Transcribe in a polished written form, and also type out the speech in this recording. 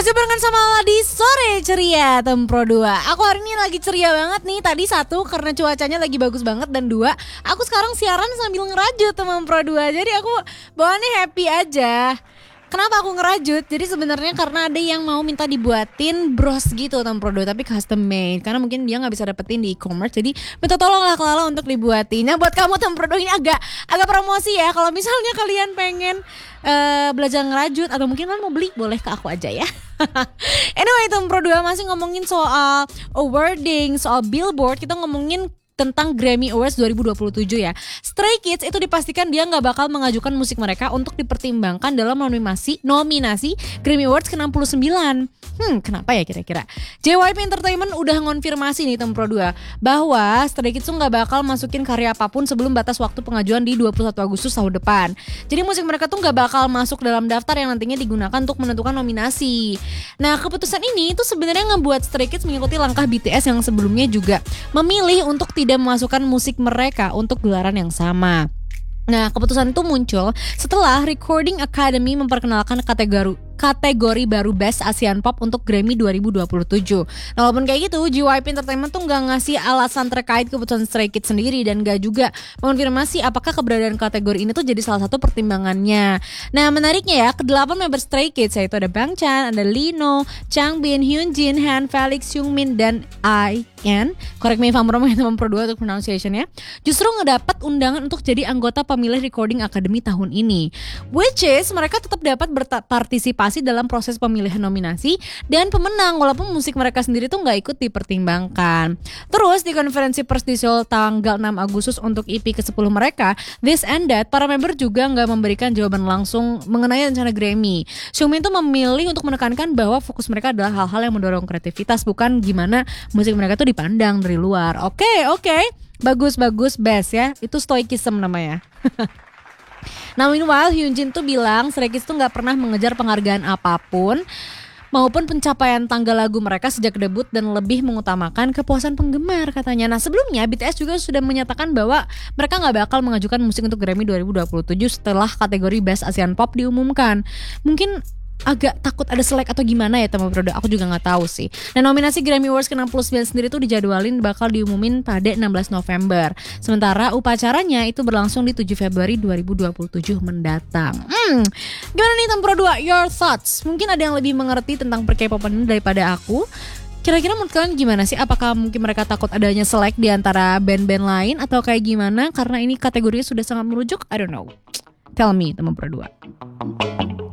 Masih barengan sama Lala di Sore Ceria Tempro 2. Aku hari ini lagi ceria banget nih. Tadi satu karena cuacanya lagi bagus banget, dan dua, aku sekarang siaran sambil ngerajut Tempro 2. Jadi aku bawaannya happy aja. Kenapa aku ngerajut? Jadi sebenarnya karena ada yang mau minta dibuatin bros gitu Tempro 2, tapi custom made. Karena mungkin dia gak bisa dapetin di e-commerce, jadi minta tolonglah ke Lala untuk dibuatin. Nah buat kamu Tempro 2 ini agak promosi ya. Kalau misalnya kalian pengen belajar ngerajut atau mungkin kalian mau beli, boleh ke aku aja ya. Anyway, Tempro 2 masih ngomongin soal awarding, soal Billboard. Kita ngomongin tentang Grammy Awards 2027 ya. Stray Kids itu dipastikan dia gak bakal mengajukan musik mereka untuk dipertimbangkan dalam nominasi Grammy Awards ke-69. Kenapa ya kira-kira? JYP Entertainment udah ngonfirmasi nih Tempro 2 bahwa Stray Kids tuh gak bakal masukin karya apapun sebelum batas waktu pengajuan di 21 Agustus tahun depan. Jadi musik mereka tuh gak bakal masuk dalam daftar yang nantinya digunakan untuk menentukan nominasi. Nah keputusan ini tuh sebenarnya ngebuat Stray Kids mengikuti langkah BTS yang sebelumnya juga memilih untuk tidak memasukkan musik mereka untuk gelaran yang sama. Nah, keputusan itu muncul setelah Recording Academy memperkenalkan kategori baru Best Asian Pop untuk Grammy 2027. Nah, walaupun kayak gitu, JYP Entertainment tuh gak ngasih alasan terkait keputusan Stray Kids sendiri dan gak juga mengonfirmasi apakah keberadaan kategori ini tuh jadi salah satu pertimbangannya. Nah, menariknya ya, ke-8 member Stray Kids yaitu ada Bang Chan, ada Lino, Changbin, Hyunjin, Han, Felix, Hyungmin, dan IN. Correct me if I'm wrong ya Tempro 2 untuk pronunciation-nya. Justru ngedapat undangan untuk jadi anggota pemilih Recording Academy tahun ini. Which is mereka tetap dapat berpartisipasi dalam proses pemilihan nominasi dan pemenang walaupun musik mereka sendiri tuh gak ikut dipertimbangkan. Terus di konferensi pers di Seoul tanggal 6 Agustus untuk EP ke-10 mereka, This and That, para member juga gak memberikan jawaban langsung mengenai rencana Grammy. Xiongmin tuh memilih untuk menekankan bahwa fokus mereka adalah hal-hal yang mendorong kreativitas, bukan gimana musik mereka tuh dipandang dari luar. Oke. Bagus, best ya. Itu stoicism namanya. Nah meanwhile Hyunjin tuh bilang Stray Kids tuh gak pernah mengejar penghargaan apapun maupun pencapaian tanggal lagu mereka sejak debut dan lebih mengutamakan kepuasan penggemar katanya. Nah sebelumnya BTS juga sudah menyatakan bahwa mereka gak bakal mengajukan musik untuk Grammy 2027 setelah kategori Best Asian Pop diumumkan. Mungkin agak takut ada selek atau gimana ya teman-teman, aku juga gak tahu sih. Nah nominasi Grammy Awards ke-69 sendiri tuh dijadwalin bakal diumumin pada 16 November. Sementara upacaranya itu berlangsung di 7 Februari 2027 mendatang. Gimana nih Tempro 2, your thoughts? Mungkin ada yang lebih mengerti tentang per-K-popan ini daripada aku. Kira-kira menurut kalian gimana sih? Apakah mungkin mereka takut adanya selek di antara band-band lain atau kayak gimana? Karena ini kategorinya sudah sangat merujuk, I don't know. Tell me Tempro 2.